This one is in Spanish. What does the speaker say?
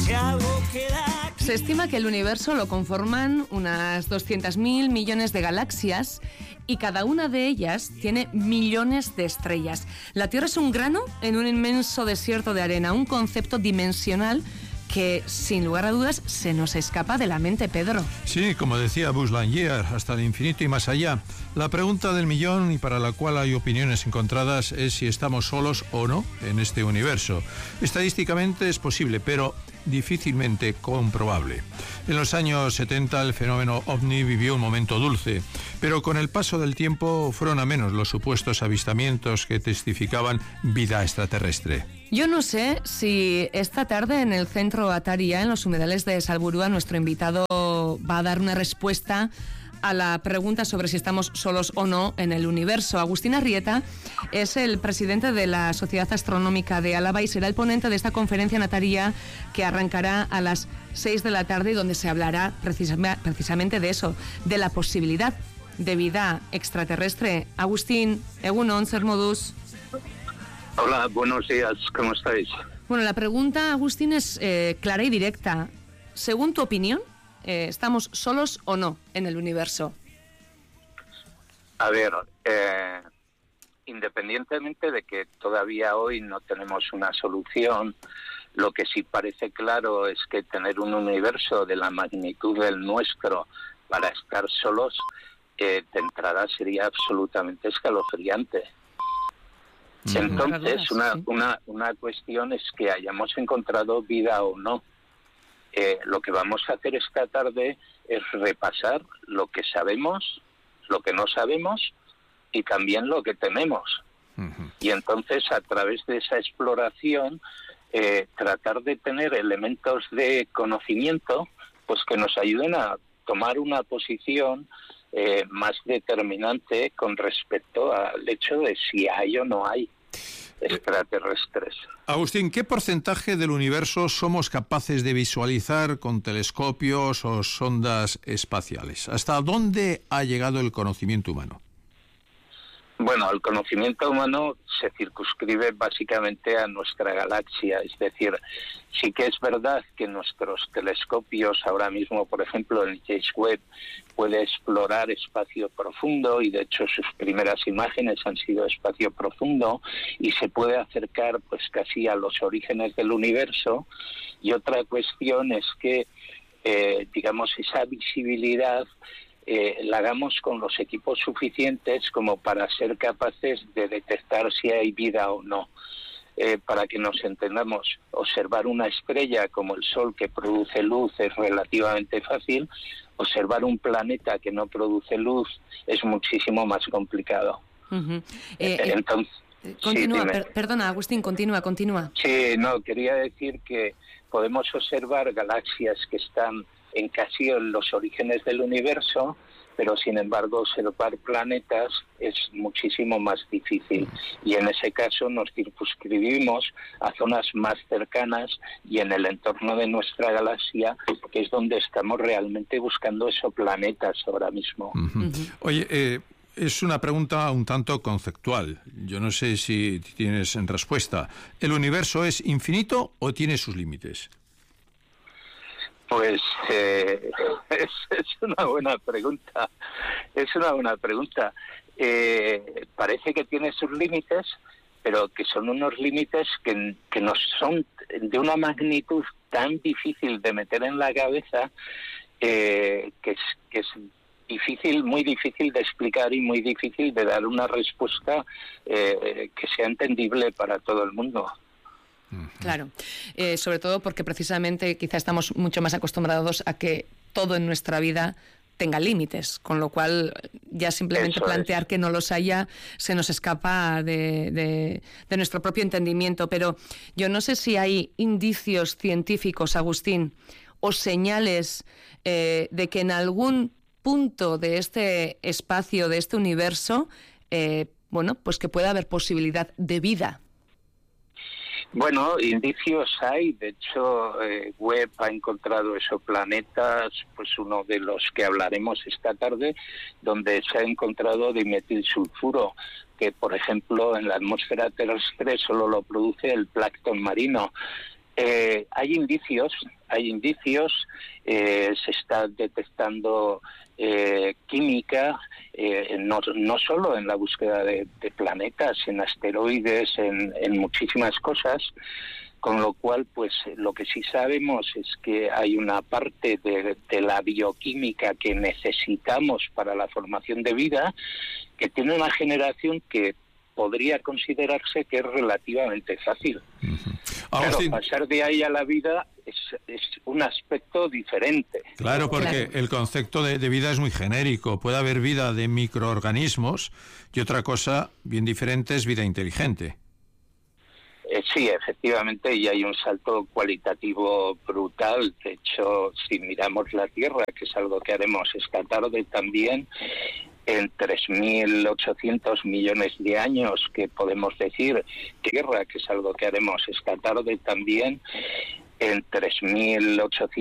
Se estima que el universo lo conforman unas 200.000 millones de galaxias y cada una de ellas tiene millones de estrellas. La Tierra es un grano en un inmenso desierto de arena, un concepto dimensional que, sin lugar a dudas, se nos escapa de la mente, Pedro. Sí, como decía Buzz Lightyear, hasta el infinito y más allá. La pregunta del millón, y para la cual hay opiniones encontradas, es si estamos solos o no en este universo. Estadísticamente es posible, pero difícilmente comprobable. En los años 70 el fenómeno OVNI vivió un momento dulce, pero con el paso del tiempo fueron a menos los supuestos avistamientos que testificaban vida extraterrestre. Yo no sé si esta tarde en el centro Ataria, en los humedales de Salburua, nuestro invitado va a dar una respuesta a la pregunta sobre si estamos solos o no en el universo. Agustín Arrieta es el presidente de la Sociedad Astronómica de Álava y será el ponente de esta conferencia en Ataria que arrancará a las 6 de la tarde y donde se hablará precisamente de eso, de la posibilidad de vida extraterrestre. Agustín, egunon, zer moduz? Hola, buenos días, ¿cómo estáis? Bueno, la pregunta, Agustín, es clara y directa. Según tu opinión, ¿estamos solos o no en el universo? A ver, independientemente de que todavía hoy no tenemos una solución, lo que sí parece claro es que tener un universo de la magnitud del nuestro para estar solos, de entrada sería absolutamente escalofriante. Entonces, una cuestión es que hayamos encontrado vida o no. Lo que vamos a hacer esta tarde es repasar lo que sabemos, lo que no sabemos y también lo que tememos. Y entonces, a través de esa exploración, tratar de tener elementos de conocimiento pues que nos ayuden a tomar una posición más determinante con respecto al hecho de si hay o no hay extraterrestres. Agustín, ¿qué porcentaje del universo somos capaces de visualizar con telescopios o sondas espaciales? ¿Hasta dónde ha llegado el conocimiento humano? Bueno, el conocimiento humano se circunscribe básicamente a nuestra galaxia, es decir, sí que es verdad que nuestros telescopios ahora mismo, por ejemplo, el James Webb puede explorar espacio profundo y de hecho sus primeras imágenes han sido espacio profundo y se puede acercar pues casi a los orígenes del universo. Y otra cuestión es que, digamos, esa visibilidad la hagamos con los equipos suficientes como para ser capaces de detectar si hay vida o no. Para que nos entendamos, observar una estrella como el Sol que produce luz es relativamente fácil, observar un planeta que no produce luz es muchísimo más complicado. Entonces, continúa, perdona, Agustín, continúa. Sí, no, quería decir que podemos observar galaxias que están en casi los orígenes del universo, pero sin embargo observar planetas es muchísimo más difícil y en ese caso nos circunscribimos a zonas más cercanas y en el entorno de nuestra galaxia, que es donde estamos realmente buscando esos planetas ahora mismo. Oye, es una pregunta un tanto conceptual. Yo no sé si tienes respuesta. ¿El universo es infinito o tiene sus límites? Pues es una buena pregunta. Parece que tiene sus límites, pero que son unos límites que no son de una magnitud tan difícil de meter en la cabeza, que es difícil, muy difícil de explicar y muy difícil de dar una respuesta que sea entendible para todo el mundo. Claro, sobre todo porque precisamente quizá estamos mucho más acostumbrados a que todo en nuestra vida tenga límites, con lo cual ya simplemente plantear que no los haya se nos escapa de nuestro propio entendimiento. Pero yo no sé si hay indicios científicos, Agustín, o señales de que en algún punto de este espacio, de este universo, pues que pueda haber posibilidad de vida. Bueno, indicios hay. De hecho, Webb ha encontrado exoplanetas, pues uno de los que hablaremos esta tarde, donde se ha encontrado dimetilsulfuro, que por ejemplo en la atmósfera terrestre solo lo produce el plancton marino. Hay indicios, se está detectando química, no solo en la búsqueda de planetas, en asteroides, en muchísimas cosas, con lo cual, pues lo que sí sabemos es que hay una parte de la bioquímica que necesitamos para la formación de vida, que tiene una generación que podría considerarse que es relativamente fácil. Claro, pasar de ahí a la vida es un aspecto diferente. Claro, porque el concepto de vida es muy genérico. Puede haber vida de microorganismos y otra cosa bien diferente es vida inteligente. Sí, efectivamente, y hay un salto cualitativo brutal. De hecho, si miramos la Tierra, que es algo que haremos esta tarde también, en 3.800 millones de años, que podemos decir Tierra, que es algo que haremos esta tarde también, en 3.800